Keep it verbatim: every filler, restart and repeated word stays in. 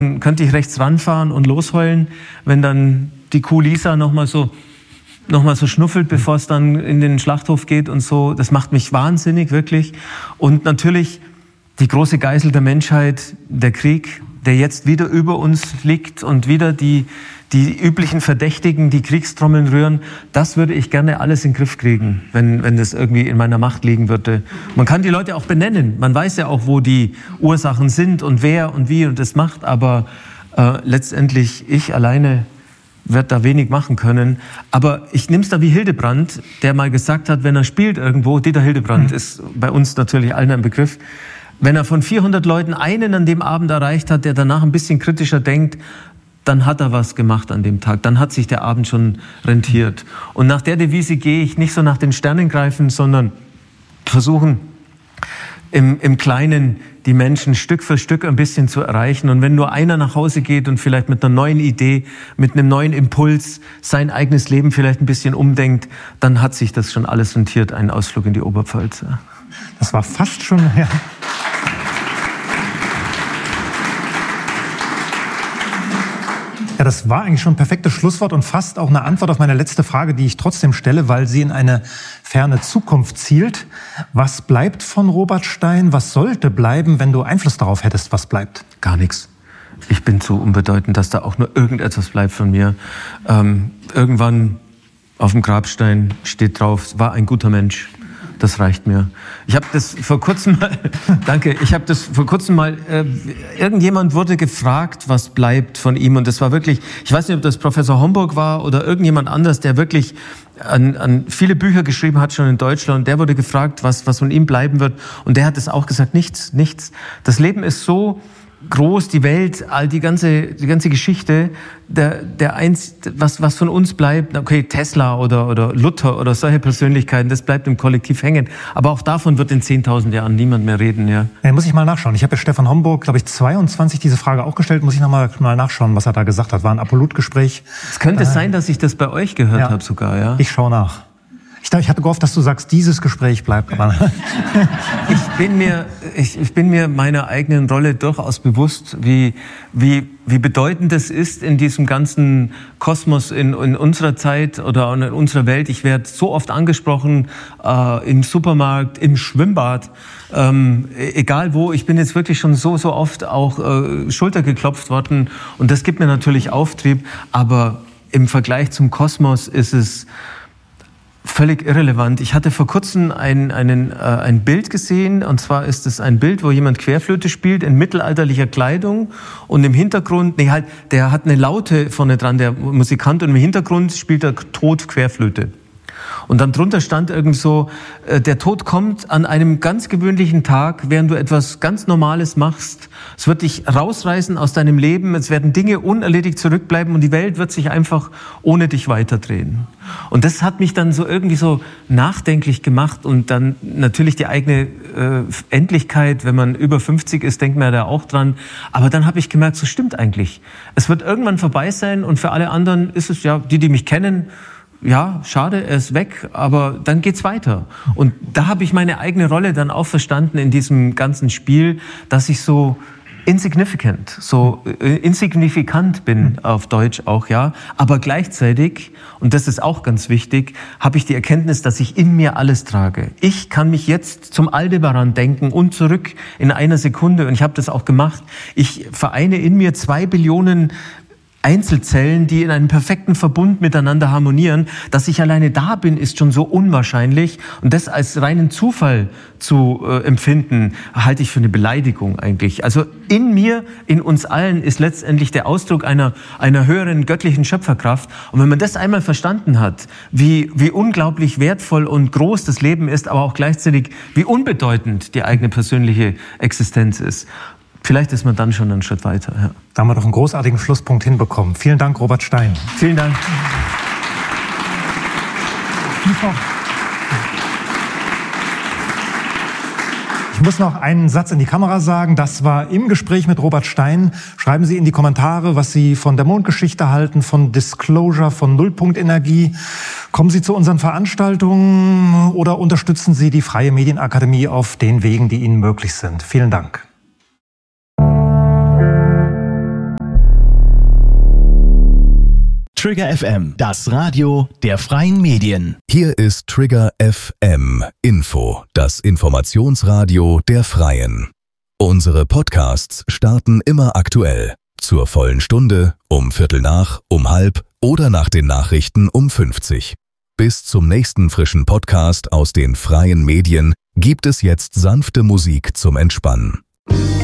könnte ich rechts ranfahren und losheulen, wenn dann die Kuh Lisa nochmal so, noch mal so schnuffelt, bevor es dann in den Schlachthof geht und so. Das macht mich wahnsinnig, wirklich. Und natürlich die große Geißel der Menschheit, der Krieg, der jetzt wieder über uns liegt und wieder die, die üblichen Verdächtigen, die Kriegstrommeln rühren, das würde ich gerne alles in den Griff kriegen, wenn, wenn das irgendwie in meiner Macht liegen würde. Man kann die Leute auch benennen. Man weiß ja auch, wo die Ursachen sind und wer und wie und das macht. Aber äh, letztendlich, ich alleine werde da wenig machen können. Aber ich nehme es da wie Hildebrand, der mal gesagt hat, wenn er spielt irgendwo, Dieter Hildebrand mhm. ist bei uns natürlich allen ein Begriff, wenn er von vierhundert Leuten einen an dem Abend erreicht hat, der danach ein bisschen kritischer denkt, dann hat er was gemacht an dem Tag. Dann hat sich der Abend schon rentiert. Und nach der Devise gehe ich nicht so nach den Sternen greifen, sondern versuchen, im, im Kleinen die Menschen Stück für Stück ein bisschen zu erreichen. Und wenn nur einer nach Hause geht und vielleicht mit einer neuen Idee, mit einem neuen Impuls sein eigenes Leben vielleicht ein bisschen umdenkt, dann hat sich das schon alles rentiert, ein Ausflug in die Oberpfalz. Das war fast schon... Ja. Ja, das war eigentlich schon ein perfektes Schlusswort und fast auch eine Antwort auf meine letzte Frage, die ich trotzdem stelle, weil sie in eine ferne Zukunft zielt. Was bleibt von Robert Stein? Was sollte bleiben, wenn du Einfluss darauf hättest, was bleibt? Gar nichts. Ich bin zu unbedeutend, dass da auch nur irgendetwas bleibt von mir. Ähm, irgendwann auf dem Grabstein steht drauf, war ein guter Mensch. Das reicht mir. Ich habe das vor kurzem mal, danke, ich habe das vor kurzem mal, äh, irgendjemand wurde gefragt, was bleibt von ihm und das war wirklich, ich weiß nicht, ob das Professor Homburg war oder irgendjemand anders, der wirklich an, an viele Bücher geschrieben hat, schon in Deutschland, und der wurde gefragt, was, was von ihm bleiben wird und der hat es auch gesagt, nichts, nichts. Das Leben ist so groß, die Welt, all die ganze, die ganze Geschichte, der, der eins, was, was von uns bleibt, okay, Tesla oder, oder Luther oder solche Persönlichkeiten, das bleibt im Kollektiv hängen. Aber auch davon wird in zehntausend Jahren niemand mehr reden, ja. Ja, muss ich mal nachschauen. Ich habe ja Stefan Homburg, glaube ich, zweiundzwanzig diese Frage auch gestellt. Muss ich noch mal, mal nachschauen, was er da gesagt hat. War ein Apollut-Gespräch. Es könnte äh, sein, dass ich das bei euch gehört ja, habe sogar, ja. Ich schaue nach. Ich, ich hatte gehofft, dass du sagst, dieses Gespräch bleibt. ich, bin mir, ich, ich bin mir meiner eigenen Rolle durchaus bewusst, wie, wie, wie bedeutend es ist in diesem ganzen Kosmos in, in unserer Zeit oder in unserer Welt. Ich werde so oft angesprochen, äh, im Supermarkt, im Schwimmbad, ähm, egal wo. Ich bin jetzt wirklich schon so, so oft auch äh, Schulter geklopft worden und das gibt mir natürlich Auftrieb. Aber im Vergleich zum Kosmos ist es völlig irrelevant. Ich hatte vor kurzem ein, einen, äh, ein Bild gesehen, und zwar ist es ein Bild, wo jemand Querflöte spielt in mittelalterlicher Kleidung und im Hintergrund, nee, halt, der hat eine Laute vorne dran, der Musikant, und im Hintergrund spielt er tot Querflöte. Und dann drunter stand irgend so, äh, der Tod kommt an einem ganz gewöhnlichen Tag, während du etwas ganz Normales machst. Es wird dich rausreißen aus deinem Leben, es werden Dinge unerledigt zurückbleiben und die Welt wird sich einfach ohne dich weiterdrehen. Und das hat mich dann so irgendwie so nachdenklich gemacht und dann natürlich die eigene äh, Endlichkeit, wenn man über fünfzig ist, denkt man ja da auch dran. Aber dann habe ich gemerkt, so stimmt eigentlich. Es wird irgendwann vorbei sein und für alle anderen ist es ja, die, die mich kennen, ja, schade, er ist weg, aber dann geht's weiter. Und da habe ich meine eigene Rolle dann auch verstanden in diesem ganzen Spiel, dass ich so insignificant, so äh, insignifikant bin auf Deutsch auch, ja. Aber gleichzeitig, und das ist auch ganz wichtig, habe ich die Erkenntnis, dass ich in mir alles trage. Ich kann mich jetzt zum Aldebaran denken und zurück in einer Sekunde, und ich habe das auch gemacht. Ich vereine in mir zwei Billionen Einzelzellen, die in einem perfekten Verbund miteinander harmonieren. Dass ich alleine da bin, ist schon so unwahrscheinlich. Und das als reinen Zufall zu äh, empfinden, halte ich für eine Beleidigung eigentlich. Also in mir, in uns allen ist letztendlich der Ausdruck einer, einer höheren göttlichen Schöpferkraft. Und wenn man das einmal verstanden hat, wie, wie unglaublich wertvoll und groß das Leben ist, aber auch gleichzeitig wie unbedeutend die eigene persönliche Existenz ist, vielleicht ist man dann schon einen Schritt weiter. Ja. Da haben wir doch einen großartigen Schlusspunkt hinbekommen. Vielen Dank, Robert Stein. Vielen Dank. Ich muss noch einen Satz in die Kamera sagen. Das war im Gespräch mit Robert Stein. Schreiben Sie in die Kommentare, was Sie von der Mondgeschichte halten, von Disclosure, von Nullpunktenergie. Kommen Sie zu unseren Veranstaltungen oder unterstützen Sie die Freie Medienakademie auf den Wegen, die Ihnen möglich sind. Vielen Dank. Trigger F M, das Radio der freien Medien. Hier ist Trigger F M Info, das Informationsradio der Freien. Unsere Podcasts starten immer aktuell. Zur vollen Stunde, um Viertel nach, um halb oder nach den Nachrichten um fünfzig. Bis zum nächsten frischen Podcast aus den freien Medien gibt es jetzt sanfte Musik zum Entspannen.